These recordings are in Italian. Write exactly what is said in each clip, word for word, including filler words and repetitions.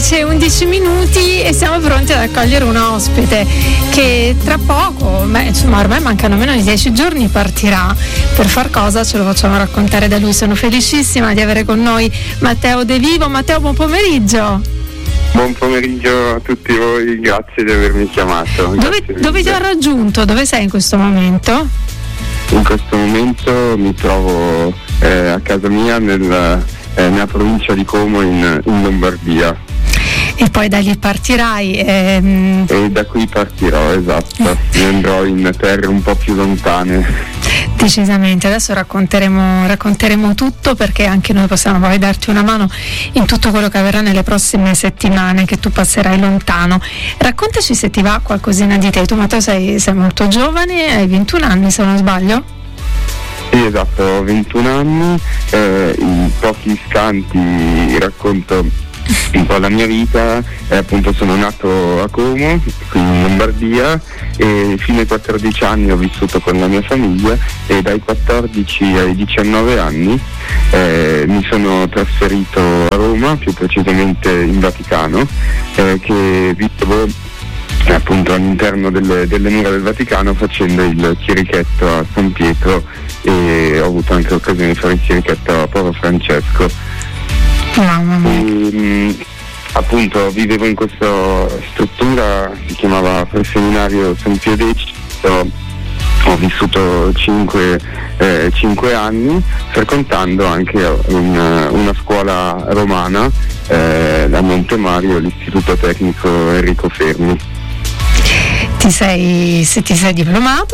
undici e undici minuti e siamo pronti ad accogliere un ospite che tra poco, beh, insomma ormai mancano meno di dieci giorni, partirà. Per far cosa ce lo facciamo raccontare da lui. Sono felicissima di avere con noi Matteo De Vivo. Matteo, buon pomeriggio. Buon pomeriggio a tutti voi, grazie di avermi chiamato. Dove, dove ti ho raggiunto? Dove sei in questo momento? In questo momento mi trovo eh, a casa mia nel, eh, nella provincia di Como in, in Lombardia. E poi da lì partirai? Ehm... E da qui partirò, esatto. Io andrò in terre un po' più lontane. Decisamente, adesso racconteremo, racconteremo tutto, perché anche noi possiamo poi darti una mano in tutto quello che avverrà nelle prossime settimane che tu passerai lontano. Raccontaci, se ti va, qualcosina di te. Tu, Matteo, sei, sei molto giovane, hai ventuno anni se non sbaglio? Sì, esatto, ho ventuno anni, eh, in pochi istanti racconto un po' la mia vita. Eh, appunto sono nato a Como, qui in Lombardia, e fino ai quattordici anni ho vissuto con la mia famiglia, e dai quattordici ai diciannove anni eh, mi sono trasferito a Roma, più precisamente in Vaticano, eh, che vivevo appunto all'interno delle, delle mura del Vaticano facendo il chierichetto a San Pietro, e ho avuto anche l'occasione di fare il chierichetto a Papa Francesco. Mamma mia. E, appunto vivevo in questa struttura, si chiamava Preseminario San Pio X. Ho vissuto cinque, eh, cinque anni, frequentando anche una, una scuola romana, eh, a Monte Mario, l'Istituto Tecnico Enrico Fermi. Ti sei, se ti sei diplomato?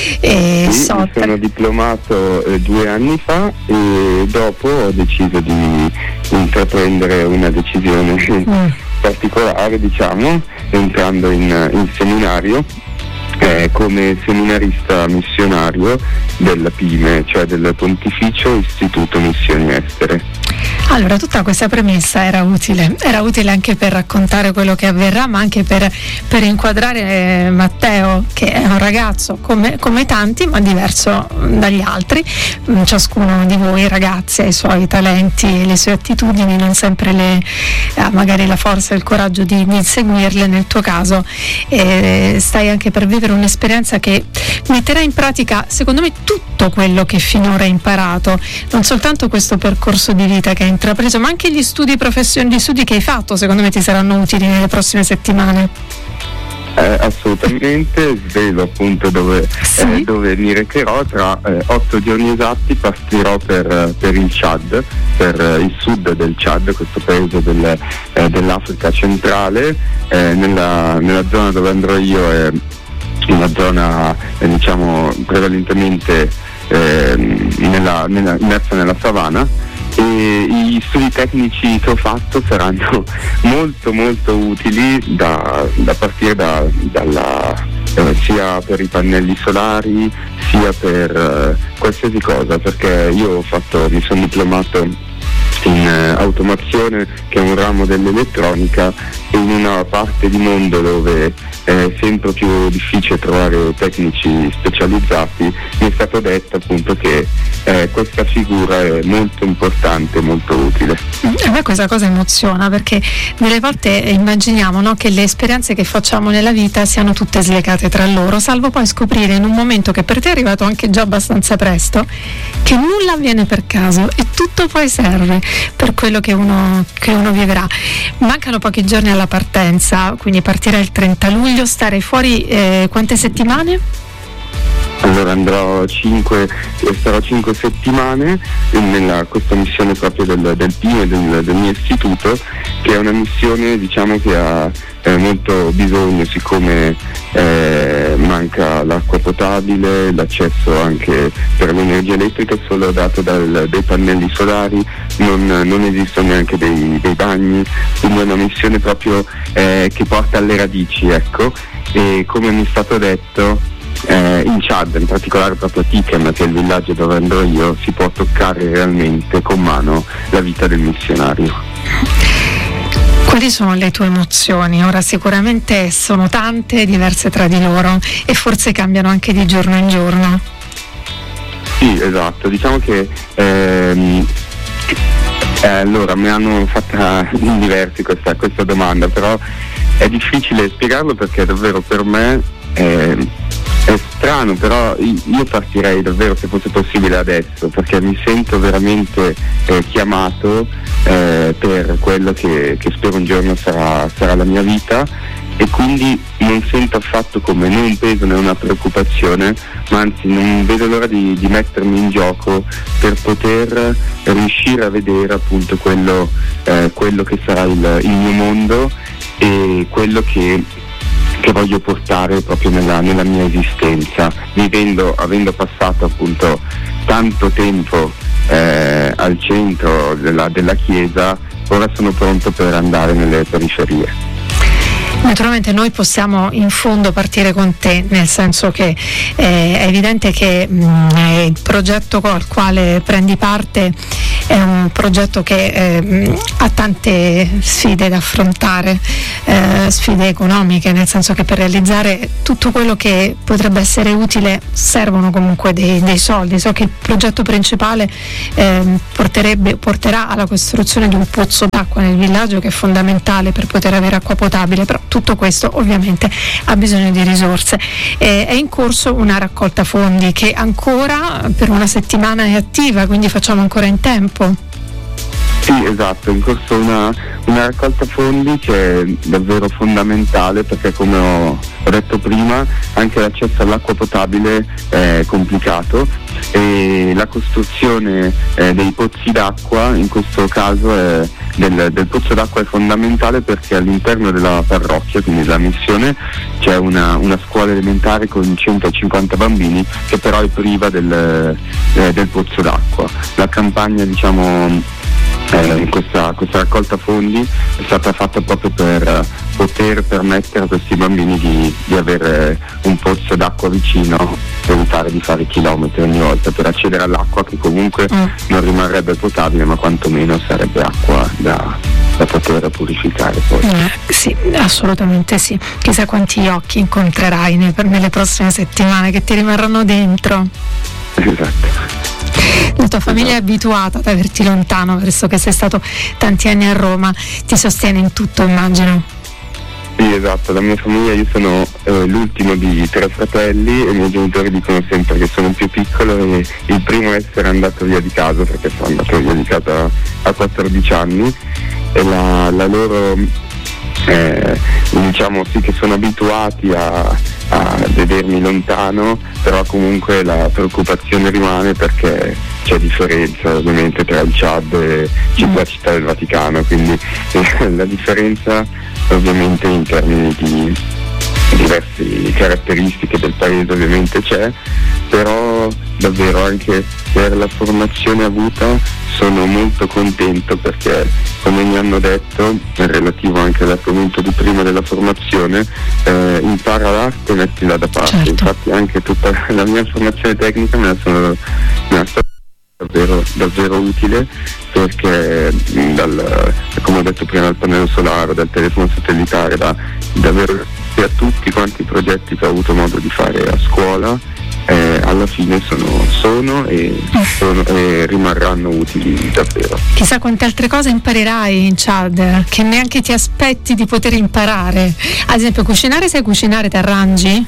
E sì, so mi sono diplomato eh, due anni fa, e dopo ho deciso di intraprendere una decisione mm. particolare, diciamo, entrando in, in seminario eh, come seminarista missionario della P I M E, cioè del Pontificio Istituto Missioni Estere. Allora, tutta questa premessa era utile, era utile anche per raccontare quello che avverrà, ma anche per, per inquadrare eh, Matteo, che è un ragazzo come, come tanti, ma diverso dagli altri. Ciascuno di voi ragazzi ha i suoi talenti e le sue attitudini, non sempre le, ha magari la forza e il coraggio di, di seguirle. Nel tuo caso eh, stai anche per vivere un'esperienza che metterà in pratica, secondo me, tutto quello che finora hai imparato, non soltanto questo percorso di vita che hai intrapreso, ma anche gli studi professionali, gli studi che hai fatto, secondo me ti saranno utili nelle prossime settimane. Eh, assolutamente, svelo appunto dove, sì. eh, dove mi recherò. Tra eh, otto giorni esatti partirò per, per il Chad, per eh, il sud del Chad, questo paese del, eh, dell'Africa centrale. Eh, nella, nella zona dove andrò io è una zona eh, diciamo prevalentemente eh, nella, nella, immersa nella savana, e gli studi tecnici che ho fatto saranno molto molto utili da, da partire da, dalla, eh, sia per i pannelli solari sia per eh, qualsiasi cosa, perché io ho fatto, mi sono diplomato in eh, automazione, che è un ramo dell'elettronica, e in una parte di mondo dove è sempre più difficile trovare tecnici specializzati, mi è stato detto appunto che eh, questa figura è molto importante, molto utile. A me questa cosa emoziona, perché delle volte immaginiamo, no, che le esperienze che facciamo nella vita siano tutte slegate tra loro, salvo poi scoprire in un momento che per te è arrivato anche già abbastanza presto, che nulla avviene per caso e tutto poi serve per quello che uno, che uno vivrà. Mancano pochi giorni alla partenza, quindi partirà il trenta luglio, starei fuori eh, quante settimane? Allora andrò cinque, starò cinque settimane nella questa missione proprio del, del P I M E, del, del mio istituto, che è una missione, diciamo, che ha eh, molto bisogno, siccome eh, manca l'acqua potabile, l'accesso anche per l'energia elettrica è solo dato dal, dai pannelli solari, non, non esistono neanche dei, dei bagni, quindi è una missione proprio eh, che porta alle radici, ecco. E come mi è stato detto, Eh, in Chad, in particolare proprio a Tikem, che è il villaggio dove andrò io, si può toccare realmente con mano la vita del missionario. Quali sono le tue emozioni? Ora sicuramente sono tante, diverse tra di loro, e forse cambiano anche di giorno in giorno. Sì, esatto, diciamo che ehm, Eh, allora, mi hanno fatta in diversi questa, questa domanda, però è difficile spiegarlo perché davvero per me è, è strano, però io partirei davvero, se fosse possibile, adesso, perché mi sento veramente eh, chiamato eh, per quello che, che spero un giorno sarà, sarà la mia vita, e quindi non sento affatto come né un peso né una preoccupazione, ma anzi non vedo l'ora di, di mettermi in gioco per poter riuscire a vedere appunto quello, eh, quello che sarà il, il mio mondo e quello che, che voglio portare proprio nella, nella mia esistenza, vivendo, avendo passato appunto tanto tempo eh, al centro della, della chiesa, ora sono pronto per andare nelle periferie. Naturalmente noi possiamo in fondo partire con te, nel senso che eh, è evidente che mh, il progetto al quale prendi parte è un progetto che eh, ha tante sfide da affrontare, eh, sfide economiche, nel senso che per realizzare tutto quello che potrebbe essere utile servono comunque dei, dei soldi. So che il progetto principale eh, porterebbe, porterà alla costruzione di un pozzo d'acqua nel villaggio, che è fondamentale per poter avere acqua potabile, però tutto questo ovviamente ha bisogno di risorse. Eh, è in corso una raccolta fondi che ancora per una settimana è attiva, quindi facciamo ancora in tempo. Sì, esatto, è in corso una, una raccolta fondi che è davvero fondamentale, perché come ho, ho detto prima anche l'accesso all'acqua potabile è complicato e la costruzione eh, dei pozzi d'acqua in questo caso è, del, del pozzo d'acqua è fondamentale, perché all'interno della parrocchia, quindi della missione, c'è una, una scuola elementare con centocinquanta bambini che però è priva del, eh, del pozzo d'acqua. La campagna, diciamo, Eh, questa, questa raccolta fondi è stata fatta proprio per poter permettere a questi bambini di, di avere un pozzo d'acqua vicino, per evitare di fare chilometri ogni volta per accedere all'acqua, che comunque mm. non rimarrebbe potabile, ma quantomeno sarebbe acqua da, da poter purificare poi. Eh, sì, assolutamente sì. Chissà quanti occhi incontrerai ne, per, nelle prossime settimane che ti rimarranno dentro. Esatto. La tua famiglia è abituata ad averti lontano, visto che sei stato tanti anni a Roma, ti sostiene in tutto, immagino. Sì, esatto, la mia famiglia, io sono eh, l'ultimo di tre fratelli e i miei genitori dicono sempre che sono il più piccolo e il primo a essere andato via di casa, perché sono andato via di casa a quattordici anni, e la, la loro eh, diciamo sì che sono abituati a, a vedermi lontano, però comunque la preoccupazione rimane, perché c'è differenza ovviamente tra il Chad e la Città del Vaticano, quindi eh, la differenza ovviamente in termini di diverse caratteristiche del paese ovviamente c'è, però davvero anche per la formazione avuta sono molto contento, perché come mi hanno detto, relativo anche all'argomento di prima della formazione, eh, impara l'arte e mettila da parte. Certo. Infatti anche tutta la mia formazione tecnica me la sono me la sto davvero davvero utile, perché dal, come ho detto prima, dal pannello solare, dal telefono satellitare, da davvero a tutti quanti i progetti che ho avuto modo di fare a scuola, eh, alla fine sono, sono, e, sono e rimarranno utili davvero. Chissà quante altre cose imparerai in Chad che neanche ti aspetti di poter imparare. Ad esempio, cucinare, sai cucinare, ti arrangi?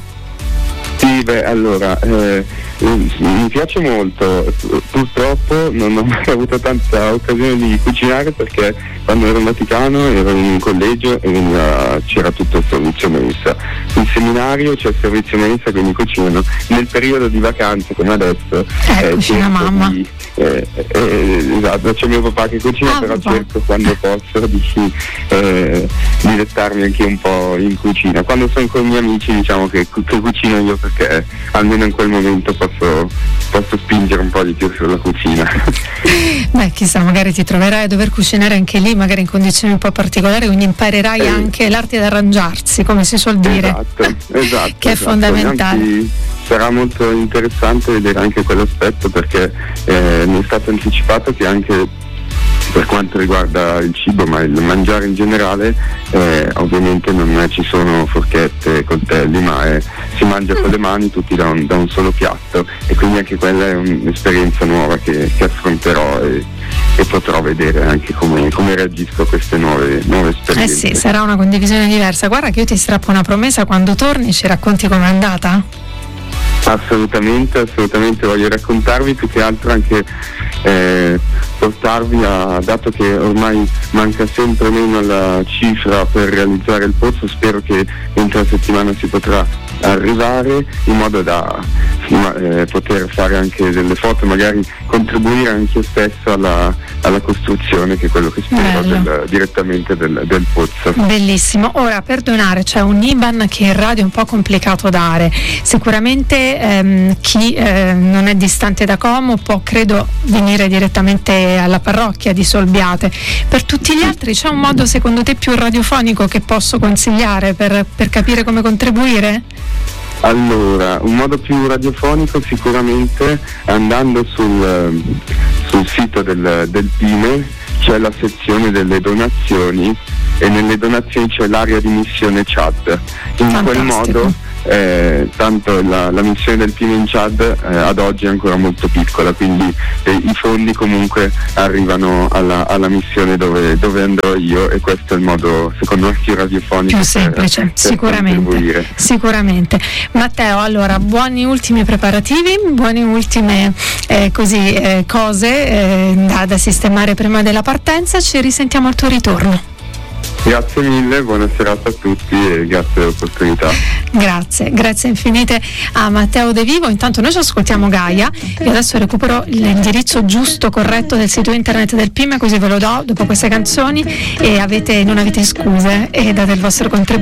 Sì, beh, allora, eh, mi piace molto, purtroppo non ho mai avuto tanta occasione di cucinare, perché quando ero in Vaticano ero in un collegio e veniva, c'era tutto il servizio mensa. In seminario c'è il servizio mensa, quindi cucinano. Nel periodo di vacanze, come adesso, eh, eh, cucina mamma. Di, eh, eh, esatto, c'è mio papà che cucina, ah, però papà. cerco quando posso di eh, dilettarmi anche un po' in cucina. Quando sono con i miei amici, diciamo che, che cucino io, perché almeno in quel momento posso, posso spingere un po' di più sulla cucina. Beh, chissà, magari ti troverai a dover cucinare anche lì, magari in condizioni un po' particolari, quindi imparerai eh. anche l'arte di arrangiarsi, come si suol dire. Esatto, esatto. Che è esatto. fondamentale. Anzi, sarà molto interessante vedere anche quell'aspetto, perché eh, mi è stato anticipato che anche per quanto riguarda il cibo, ma il mangiare in generale, eh, ovviamente non ci sono forchette e coltelli, ma è, si mangia con le mani tutti da un, da un solo piatto, e quindi anche quella è un'esperienza nuova che, che affronterò, e, e potrò vedere anche come, come reagisco a queste nuove, nuove esperienze. Eh sì, sarà una condivisione diversa. Guarda che io ti strappo una promessa: quando torni ci racconti com'è andata? Assolutamente, assolutamente, voglio raccontarvi più che altro anche eh, portarvi a, dato che ormai manca sempre meno la cifra per realizzare il pozzo, spero che entro la settimana si potrà arrivare in modo da eh, poter fare anche delle foto, magari contribuire anche io stesso alla, alla costruzione, che è quello che spero del, direttamente del, del pozzo. Bellissimo. Ora, perdonare, c'è un I B A N che in radio è un po' complicato dare. Sicuramente ehm, chi eh, non è distante da Como può, credo, venire direttamente alla parrocchia di Solbiate. Per tutti gli altri c'è un modo secondo te più radiofonico che posso consigliare per, per capire come contribuire? Allora, un modo più radiofonico sicuramente, andando sul, sul sito del, del Pime c'è la sezione delle donazioni e nelle donazioni c'è l'area di missione Chad. In Fantastico. Quel modo eh, tanto la, la missione del Pime in Chad eh, ad oggi è ancora molto piccola, quindi eh, i fondi comunque arrivano alla, alla missione dove, dove andrò io, e questo è il modo secondo me più radiofonico, più semplice, per, per sicuramente sicuramente. Matteo, allora buoni ultimi preparativi, buone ultime eh, così eh, cose eh, da, da sistemare prima della partenza. Ci risentiamo al tuo ritorno. Grazie mille, buona serata a tutti e grazie dell'opportunità. Grazie, grazie infinite a Matteo De Vivo. Intanto noi ci ascoltiamo Gaia e adesso recupero l'indirizzo giusto, corretto del sito internet del Pime, così ve lo do dopo queste canzoni e avete, non avete scuse e date il vostro contributo.